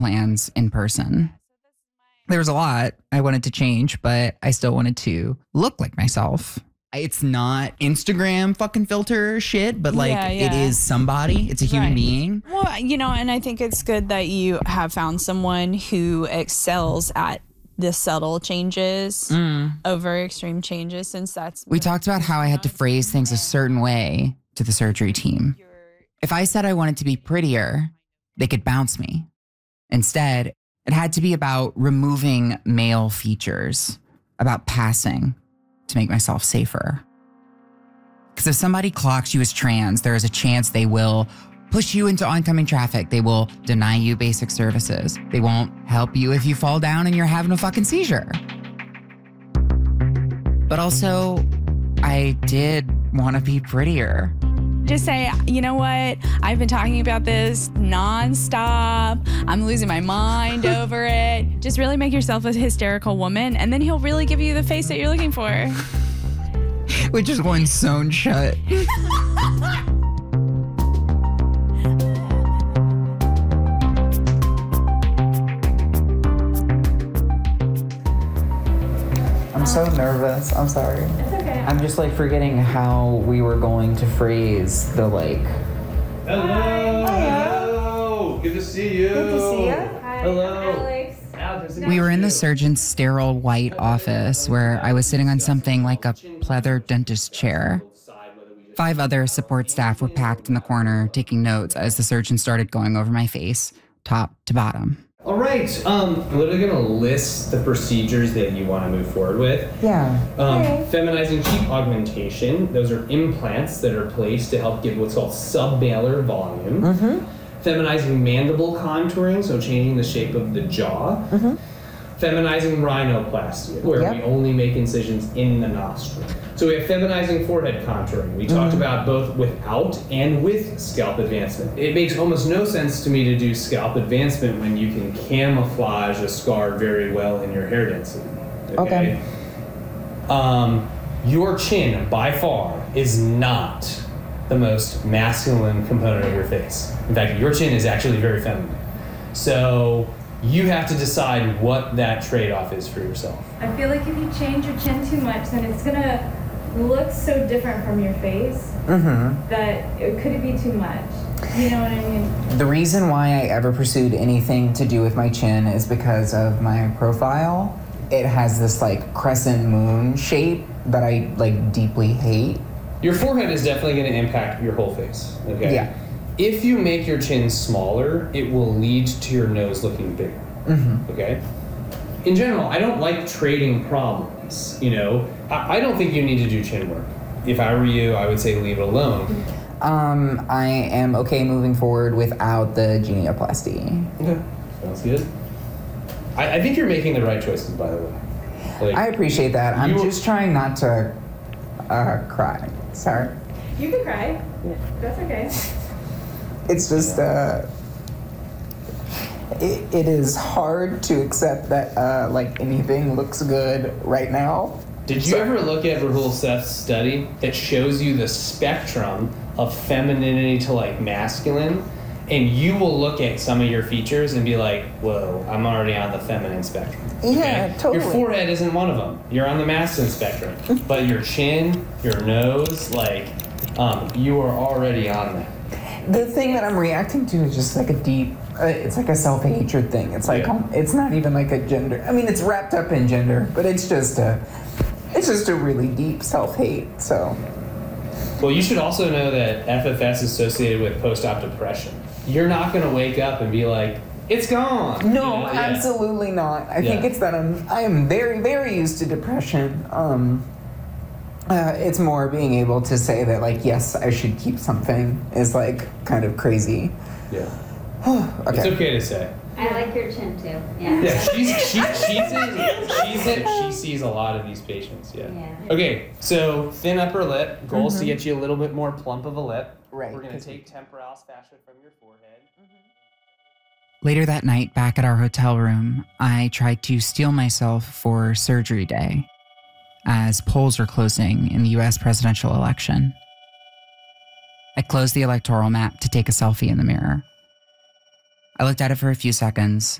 plans in person. There was a lot I wanted to change, but I still wanted to look like myself. It's not Instagram fucking filter shit, but like it is somebody. It's a human being. Well, and I think it's good that you have found someone who excels at the subtle changes over extreme changes, since we talked about how I had to phrase things a certain way to the surgery team. If I said I wanted to be prettier, they could bounce me. Instead, it had to be about removing male features, about passing to make myself safer. Because if somebody clocks you as trans, there is a chance they will push you into oncoming traffic. They will deny you basic services. They won't help you if you fall down and you're having a fucking seizure. But also, I did want to be prettier. Just say, you know what? I've been talking about this nonstop. I'm losing my mind over it. Just really make yourself a hysterical woman, and then he'll really give you the face that you're looking for. With just one sewn shut. I'm so nervous. I'm sorry. It's okay. I'm just like forgetting how we were going to phrase the like. Hello. Hello. Good to see you. Good to see you. Hi. Hello. Alex. We were in the surgeon's sterile white office where I was sitting on something like a pleather dentist chair. 5 other support staff were packed in the corner taking notes as the surgeon started going over my face, top to bottom. All right. I'm literally going to list the procedures that you want to move forward with. Yeah. Feminizing cheek augmentation. Those are implants that are placed to help give what's called submalar volume. Feminizing mandible contouring, so changing the shape of the jaw. Feminizing rhinoplasty, where we only make incisions in the nostril. So we have feminizing forehead contouring. We talked about both without and with scalp advancement. It makes almost no sense to me to do scalp advancement when you can camouflage a scar very well in your hair density. Okay. Your chin, by far, is not the most masculine component of your face. In fact, your chin is actually very feminine. So you have to decide what that trade-off is for yourself. I feel like if you change your chin too much, then it's gonna look so different from your face that could it be too much? You know what I mean? The reason why I ever pursued anything to do with my chin is because of my profile. It has this like crescent moon shape that I like deeply hate. Your forehead is definitely going to impact your whole face. Okay. Yeah. If you make your chin smaller, it will lead to your nose looking bigger. Okay. In general, I don't like trading problems. You know, I don't think you need to do chin work. If I were you, I would say leave it alone. I am okay moving forward without the genioplasty. Okay. Sounds good. I think you're making the right choices, by the way. Like, I appreciate that. I'm just trying not to cry. Sorry. You can cry. That's okay. It's just, it is hard to accept that, like, anything looks good right now. Did you ever look at Rahul Seth's study that shows you the spectrum of femininity to, like, masculine? And you will look at some of your features and be like, whoa, I'm already on the feminine spectrum. Yeah, totally. Your forehead isn't one of them. You're on the masculine spectrum. But your chin, your nose, like, you are already on that. The thing that I'm reacting to is just like a deep, it's like a self-hatred thing. It's like, it's not even like a gender. I mean, it's wrapped up in gender, but it's just a really deep self-hate, so. Well, you should also know that FFS is associated with post-op depression. You're not going to wake up and be like, it's gone. No, you know? Absolutely not. I think it's that I am very, very used to depression. It's more being able to say that, like, yes, I should keep something is, like, kind of crazy. Yeah. Okay. It's okay to say. I like your chin, too. Yeah. Yeah, she sees a lot of these patients, Okay, so thin upper lip. Goals to get you a little bit more plump of a lip. Right. We're going to take temporalis fascia from your forehead. Later that night, back at our hotel room, I tried to steel myself for surgery day as polls were closing in the U.S. presidential election. I closed the electoral map to take a selfie in the mirror. I looked at it for a few seconds